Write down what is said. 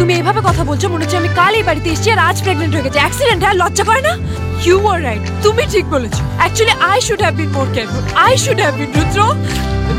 তুমি এইভাবে কথা বলছো মনে হচ্ছে আমি কাল এই বাড়িতে এসেছি আর আজ প্রেগনেন্ট হয়ে গেছে। অ্যাক্সিডেন্ট আর লজ্জা করে না? ইউ আর রাইট, তুমি ঠিক বলেছো। Actually I should have been more careful, I should have been Rudra.